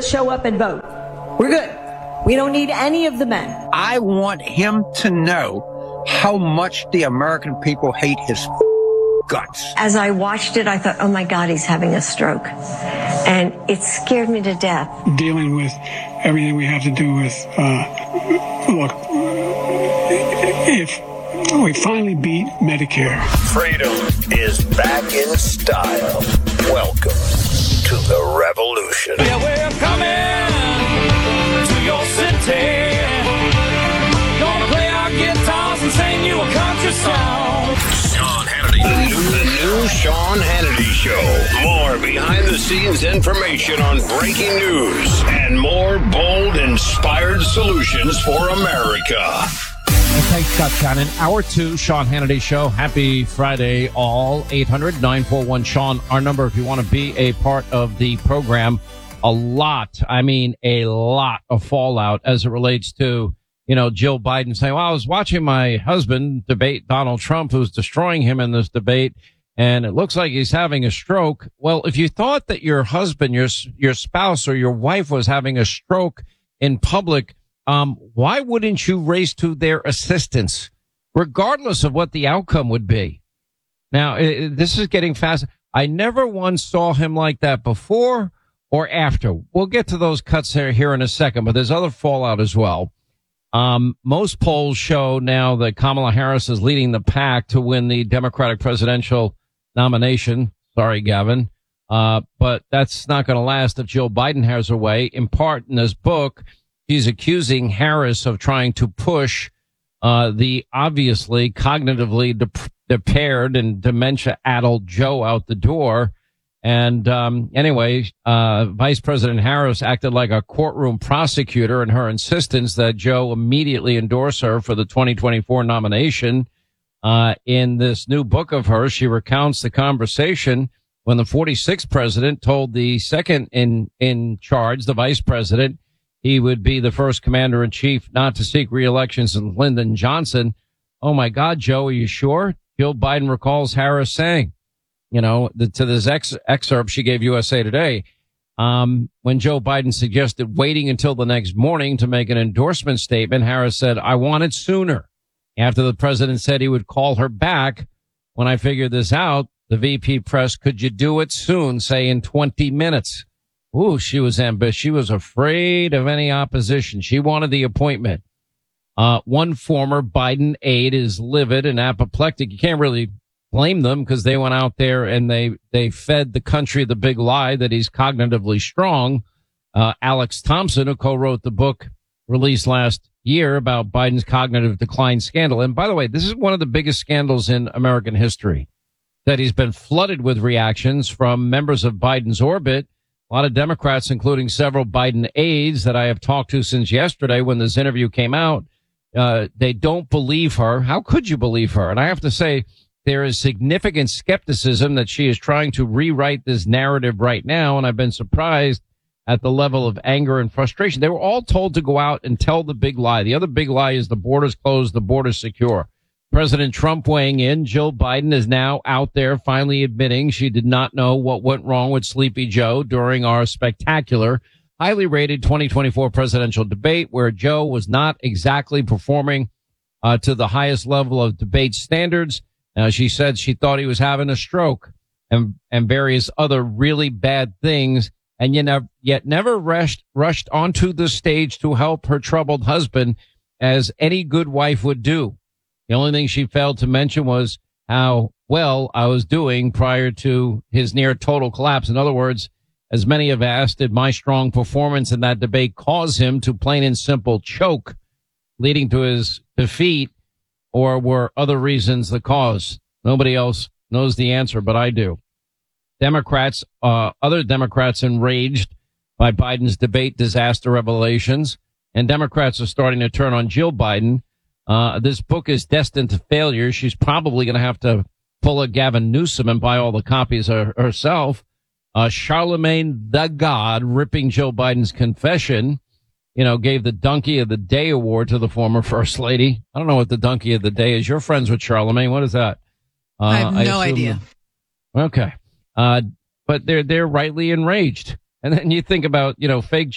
Let's show up and vote. We're good. We don't need any of the men. I want him to know how much the American people hate his guts. As I watched it, I thought, oh my God, he's having a stroke. And it scared me to death. Dealing with everything we have to do with, look, if we finally beat Medicare. Freedom is back in style. Welcome to the revolution. Yeah, we're coming to your city. Gonna play our guitars and sing you a country song. Sean Hannity. The new Sean Hannity Show. More behind-the-scenes information on breaking news and more bold, inspired solutions for America. Thanks, Scott Shannon. Hour 2, Sean Hannity Show. Happy Friday, all. 800-941-SEAN, our number if you want to be a part of the program. A lot of fallout as it relates to, Jill Biden saying, well, I was watching my husband debate Donald Trump, who's destroying him in this debate, and it looks like he's having a stroke. Well, if you thought that your husband, your spouse or your wife was having a stroke in public, why wouldn't you race to their assistance, regardless of what the outcome would be? Now, this is getting fast. I never once saw him like that before or after. We'll get to those cuts here in a second, but there's other fallout as well. Most polls show now that Kamala Harris is leading the pack to win the Democratic presidential nomination. Sorry, Gavin. But that's not going to last if Jill Biden has her way. In part, in this book, she's accusing Harris of trying to push the obviously cognitively impaired and dementia-addled Joe out the door. And anyway, Vice President Harris acted like a courtroom prosecutor in her insistence that Joe immediately endorse her for the 2024 nomination. In this new book of hers, she recounts the conversation when the 46th president told the second in charge, the vice president, he would be the first commander in chief not to seek re-election since Lyndon Johnson. Oh my God, Joe, are you sure? Jill Biden recalls Harris saying, to this excerpt she gave USA Today, when Joe Biden suggested waiting until the next morning to make an endorsement statement, Harris said, I want it sooner. After the president said he would call her back, when I figured this out, the VP pressed, could you do it soon, say in 20 minutes? Ooh, she was ambitious. She was afraid of any opposition. She wanted the appointment. One former Biden aide is livid and apoplectic. You can't really blame them because they went out there and they fed the country the big lie that he's cognitively strong. Alex Thompson, who co-wrote the book released last year about Biden's cognitive decline scandal. And by the way, this is one of the biggest scandals in American history, that he's been flooded with reactions from members of Biden's orbit. A lot of Democrats, including several Biden aides that I have talked to since yesterday when this interview came out, they don't believe her. How could you believe her? And I have to say, there is significant skepticism that she is trying to rewrite this narrative right now, and I've been surprised at the level of anger and frustration. They were all told to go out and tell the big lie. The other big lie is the border's closed, the border's secure. President Trump weighing in. Jill Biden is now out there finally admitting she did not know what went wrong with Sleepy Joe during our spectacular, highly rated 2024 presidential debate, where Joe was not exactly performing to the highest level of debate standards. She said she thought he was having a stroke and various other really bad things, and yet never rushed onto the stage to help her troubled husband, as any good wife would do. The only thing she failed to mention was how well I was doing prior to his near total collapse. In other words, as many have asked, did my strong performance in that debate cause him to plain and simple choke, leading to his defeat, or were other reasons the cause? Nobody else knows the answer, but I do. Other Democrats enraged by Biden's debate disaster revelations, and Democrats are starting to turn on Jill Biden. This book is destined to failure. She's probably going to have to pull a Gavin Newsom and buy all the copies herself. Charlemagne the God, ripping Joe Biden's confession, gave the Donkey of the Day award to the former First Lady. I don't know what the Donkey of the Day is. You're friends with Charlemagne. What is that? I have no idea. Okay. But they're rightly enraged. And then you think about, fake